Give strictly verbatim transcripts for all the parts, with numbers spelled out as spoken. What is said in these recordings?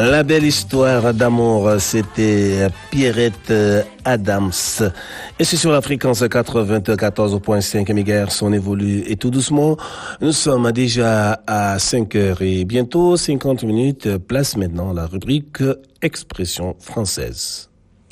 La belle histoire d'amour, c'était Pierrette Adams. Et c'est sur la fréquence quatre-vingt-quatorze virgule cinq mégahertz, on évolue et tout doucement. Nous sommes déjà à cinq heures et bientôt cinquante minutes. Place maintenant la rubrique Expression française.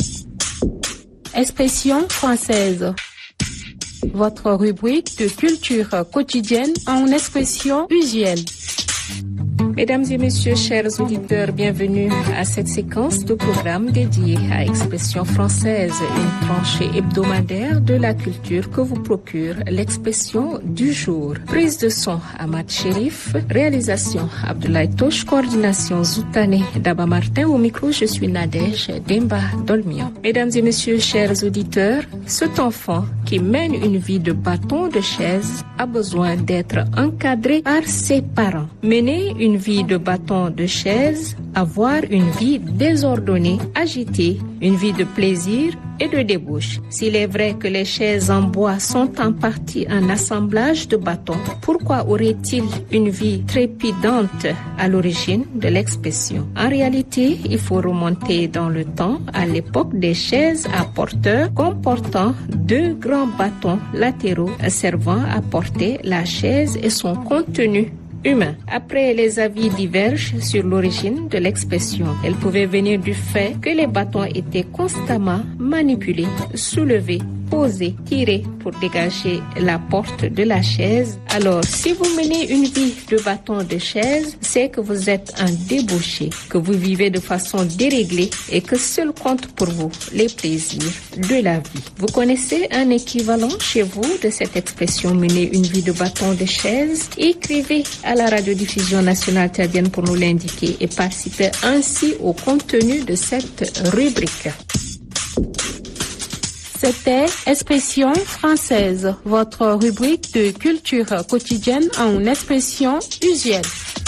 Expression française. Votre rubrique de culture quotidienne en expression usuelle. Mesdames et messieurs, chers auditeurs, bienvenue à cette séquence de programme dédiée à Expression française, une tranchée hebdomadaire de la culture que vous procure l'expression du jour. Prise de son, Ahmad Chérif, réalisation, Abdoulaye Touche, coordination, Zoutane Daba Martin, au micro, je suis Nadège Demba Dolmian. Mesdames et messieurs, chers auditeurs, cet enfant qui mène une vie de bâton de chaise a besoin d'être encadré par ses parents. Mener une vie de bâton de chaise, avoir une vie désordonnée, agitée, une vie de plaisir et de débauche. S'il est vrai que les chaises en bois sont en partie un assemblage de bâtons, pourquoi aurait-il une vie trépidante à l'origine de l'expression? En réalité, il faut remonter dans le temps à l'époque des chaises à porteurs comportant deux grands bâtons latéraux servant à porter la chaise et son contenu humain. Après, les avis divergent sur l'origine de l'expression. Elle pouvait venir du fait que les bâtons étaient constamment manipulés, soulevés, posés, tirés pour dégager la porte de la chaise. Alors, si vous menez une vie de bâton de chaise, c'est que vous êtes un débauché, que vous vivez de façon déréglée et que seul compte pour vous les plaisirs de la vie. Vous connaissez un équivalent chez vous de cette expression mener une vie de bâton de chaise? Écrivez à la radiodiffusion nationale tchadienne pour nous l'indiquer et participer ainsi au contenu de cette rubrique. C'était Expression française, votre rubrique de culture quotidienne en expression usuelle.